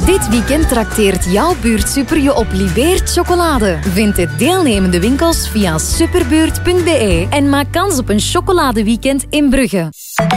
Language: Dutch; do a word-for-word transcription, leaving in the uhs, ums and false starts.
Dit weekend trakteert jouw buurtsuper je op Libeert chocolade. Vind de deelnemende winkels via superbuurt punt be en maak kans op een chocoladeweekend in Brugge.